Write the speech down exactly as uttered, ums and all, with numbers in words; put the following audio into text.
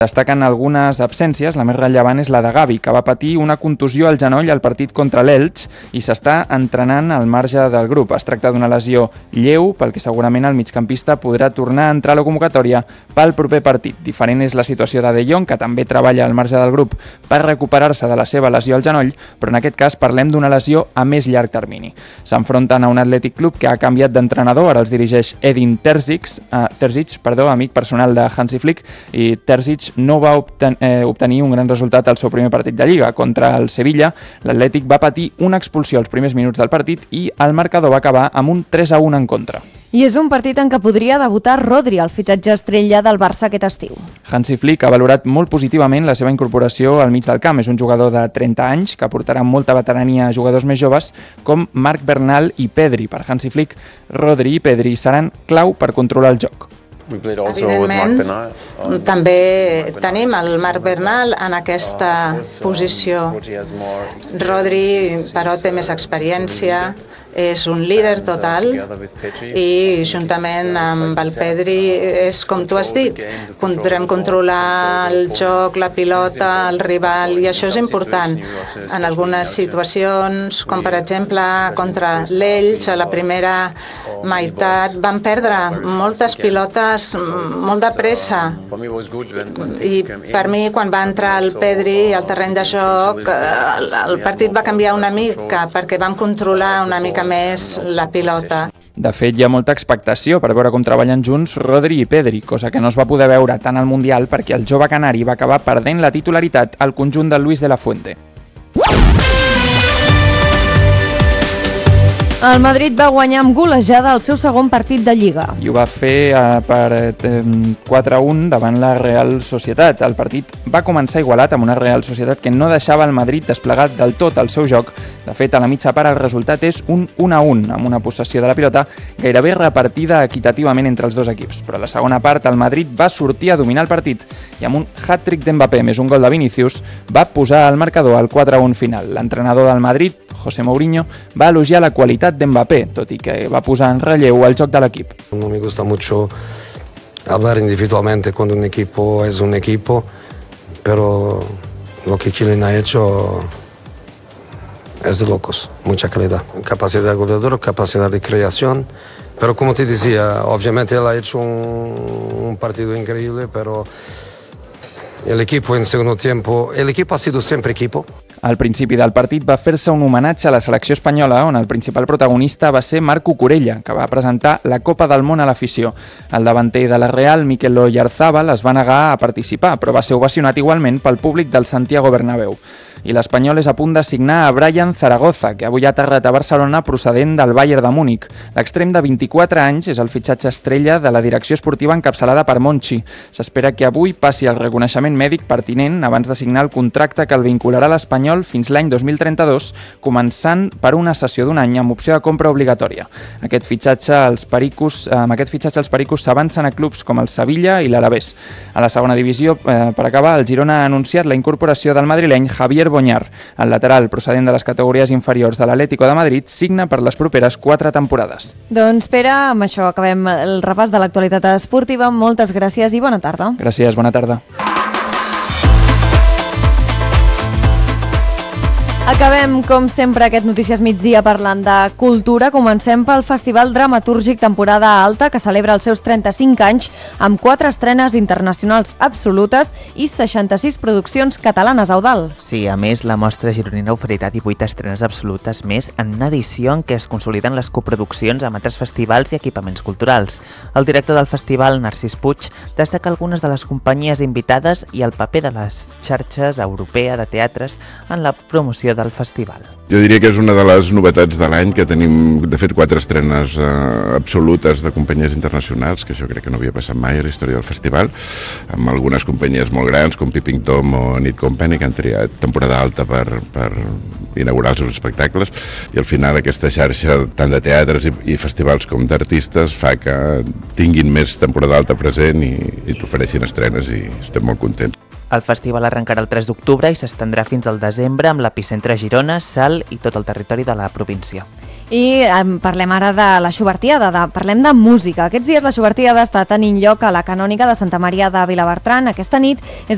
Destaquen algunes absències, la més rellevant és la de Gavi, que va patir una contusió al genoll al partit contra l'Elx i s'està entrenant al marge del grup. Es tracta d'una lesió lleu, pel que segurament el migcampista podrà tornar a entrar a la convocatòria pel proper partit. Diferent és la situació de De Jong, que també treballa al marge del grup per recuperar-se de la seva lesió al genoll, però en aquest cas parlem d'una lesió a més llarg termini. S'enfronten a un Atlètic Club que ha canviat d'entrenador, ara els dirigeix Edin Terzic, eh, Terzic, perdó, amic personal de Hansi Flick, i Terzic no va obten eh, obtenir un gran resultat al seu primer partit de Lliga. Contra el Sevilla, l'Atlètic va patir una expulsió als primers minuts del partit i el marcador va acabar amb un tres a un en contra. I és un partit en què podria debutar Rodri, el fitxatge estrella del Barça aquest estiu. Hansi Flick ha valorat molt positivament la seva incorporació al mig del camp. És un jugador de trenta anys que aportarà molta veterania a jugadors més joves com Marc Bernal i Pedri. Per Hansi Flick, Rodri i Pedri seran clau per controlar el joc. Evidentment, també tenim el Marc Bernal en aquesta posició. Rodri, però, té més experiència, és un líder total i juntament amb el Pedri és com tu has dit, podrem controlar el joc, la pilota, el rival, i això és important. En algunes situacions, com per exemple contra l'Elx, a la primera meitat van perdre moltes pilotes molt de pressa i per mi quan va entrar el Pedri al terreny de joc el partit va canviar una mica perquè vam controlar una mica més la pilota. De fet, hi ha molta expectació per veure com treballen junts Rodri i Pedri, cosa que no es va poder veure tant al Mundial perquè el jove canari va acabar perdent la titularitat al conjunt de Luis de la Fuente. El Madrid va guanyar amb golejada el seu segon partit de Lliga. I ho va fer eh, per eh, quatre a un davant la Real Societat. El partit va començar igualat amb una Real Societat que no deixava el Madrid desplegat del tot el seu joc. De fet, a la mitja part el resultat és un un a un, amb una possessió de la pilota gairebé repartida equitativament entre els dos equips. Però a la segona part el Madrid va sortir a dominar el partit i amb un hat-trick d'Mbappé més un gol de Vinicius va posar el marcador al quatre a un final. L'entrenador del Madrid, José Mourinho, va elogiar la qualitat d'Mbappé, tot i que va posar en relleu el joc de l'equip. No me gusta mucho hablar individualmente cuando un equipo es un equipo, pero lo que Kylian ha hecho es de locos, mucha calidad, capacidad goleadora, capacidad de creación, pero como te decía, obviamente él ha hecho un, un partido increíble, pero el equipo en segundo tiempo, el equipo ha sido siempre equipo. Al principi del partit va fer-se un homenatge a la selecció espanyola, on el principal protagonista va ser Marc Cucurella, que va presentar la Copa del Món a l'afició. El davanter de la Real, Mikel Oyarzabal, es va negar a participar, però va ser ovacionat igualment pel públic del Santiago Bernabéu. I l'Espanyol és a punt de signar a Brian Zaragoza, que avui ha aterrat a Barcelona procedent del Bayern de Múnich. L'extrem de vint-i-quatre anys és el fitxatge estrella de la direcció esportiva encapçalada per Monchi. S'espera que avui passi el reconeixement mèdic pertinent abans de signar el contracte que el vincularà a l'Espanyol fins l'any dos mil trenta-dos, començant per una sessió d'un any amb opció de compra obligatòria. Aquest fitxatge, els pericos, amb aquest fitxatge els pericos s'avancen a clubs com el Sevilla i l'Alavés. A la segona divisió, eh, per acabar, el Girona ha anunciat la incorporació del madrileny Javier Boñar. El lateral, procedent de les categories inferiors de l'Atlético de Madrid, signa per les properes quatre temporades. Doncs, Pere, amb això acabem el repàs de l'actualitat esportiva. Moltes gràcies i bona tarda. Gràcies, bona tarda. Acabem, com sempre, aquest Notícies Migdia parlant de cultura. Comencem pel Festival Dramatúrgic Temporada Alta, que celebra els seus trenta-cinc anys amb quatre estrenes internacionals absolutes i seixanta-sis produccions catalanes, Eudald. Sí, a més, la mostra gironina oferirà divuit estrenes absolutes més en una edició en què es consoliden les coproduccions amb altres festivals i equipaments culturals. El director del festival, Narcís Puig, destaca algunes de les companyies invitades i el paper de les xarxes europea de teatres en la promoció del festival. Jo diria que és una de les novetats de l'any, que tenim, de fet, quatre estrenes eh, absolutes de companyies internacionals, que això crec que no havia passat mai a la història del festival, amb algunes companyies molt grans, com Peeping Tom o Need Company, que han triat temporada alta per, per inaugurar els seus espectacles, i al final aquesta xarxa tant de teatres i, i festivals com d'artistes fa que tinguin més temporada alta present i, i t'ofereixin estrenes, i estem molt contents. El festival arrencarà el tres d'octubre i s'estendrà fins al desembre amb l'epicentre Girona, Salt i tot el territori de la província. I eh, parlem ara de la Xubertiada, de, parlem de música. Aquests dies la Xubertiada està tenint lloc a la Canònica de Santa Maria de Vilabertran. Aquesta nit és